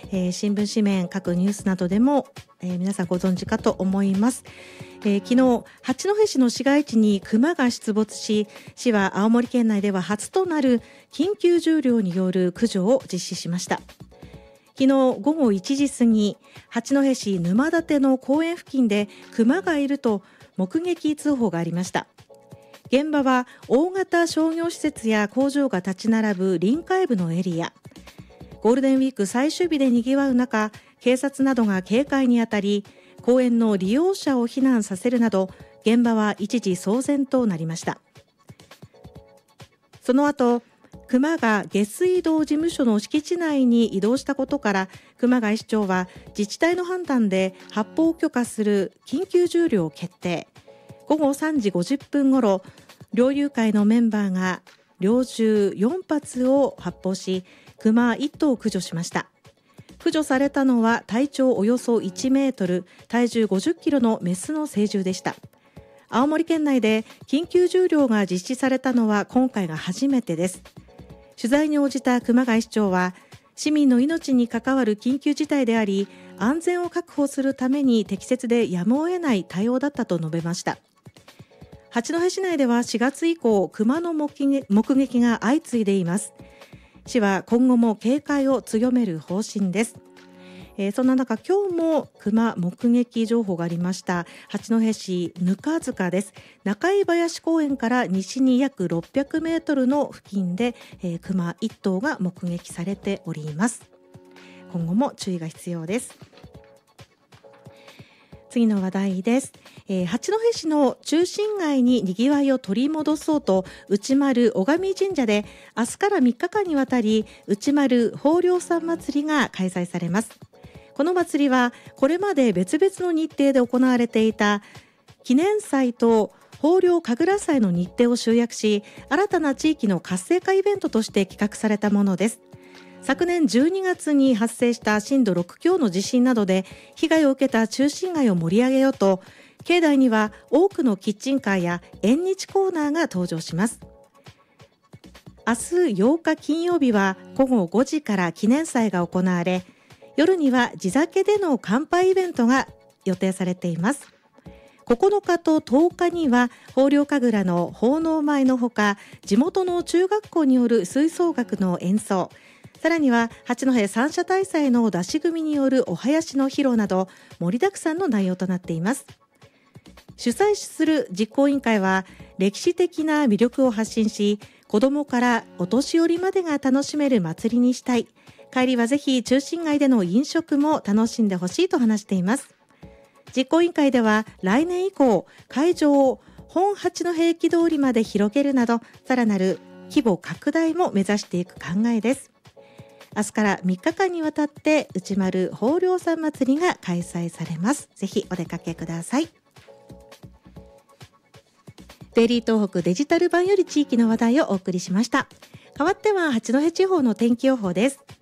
新聞紙面各ニュースなどでも、皆さんご存知かと思います。昨日八戸市の市街地にクマが出没し、市は青森県内では初となる緊急重猟による駆除を実施しました。昨日午後1時過ぎ、八戸市沼館の公園付近でクマがいると目撃通報がありました。現場は大型商業施設や工場が立ち並ぶ臨海部のエリア。ゴールデンウィーク最終日でにぎわう中、警察などが警戒にあたり、公園の利用者を避難させるなど、現場は一時騒然となりました。その後、クマが下水道事務所の敷地内に移動したことから、熊谷市長は自治体の判断で発砲を許可する緊急重猟を決定。午後3時50分ごろ、猟友会のメンバーが猟銃4発を発砲し、クマ1頭を駆除しました。駆除されたのは体長およそ1メートル、体重50キロのメスの成獣でした。青森県内で緊急重猟が実施されたのは今回が初めてです。取材に応じた熊谷市長は、市民の命に関わる緊急事態であり、安全を確保するために適切でやむを得ない対応だったと述べました。八戸市内では4月以降、クマの目撃が相次いでいます。市は今後も警戒を強める方針です。そんな中、今日もクマ目撃情報がありました八戸市ぬか塚です。中井林公園から西に約600メートルの付近で、クマ1頭が目撃されております。今後も注意が必要です。次の話題です。八戸市の中心街ににぎわいを取り戻そうと、内丸小上神社で明日から3日間にわたり内丸豊漁祭祭りが開催されます。この祭りはこれまで別々の日程で行われていた記念祭と豊漁神楽祭の日程を集約し、新たな地域の活性化イベントとして企画されたものです。昨年12月に発生した震度6強の地震などで被害を受けた中心街を盛り上げようと、境内には多くのキッチンカーや縁日コーナーが登場します。明日8日金曜日は午後5時から記念祭が行われ、夜には地酒での乾杯イベントが予定されています。9日と10日には豊漁神楽の奉納舞のほか、地元の中学校による吹奏楽の演奏、さらには八戸三社大祭の出し組によるお囃子の披露など盛りだくさんの内容となっています。主催する実行委員会は歴史的な魅力を発信し、子どもからお年寄りまでが楽しめる祭りにしたい。帰りはぜひ中心街での飲食も楽しんでほしいと話しています。実行委員会では来年以降、会場を本八戸駅通りまで広げるなど、さらなる規模拡大も目指していく考えです。明日から3日間にわたって内丸豊漁祭祭りが開催されます。ぜひお出かけください。デイリー東北デジタル版より地域の話題をお送りしました。代わっては八戸地方の天気予報です。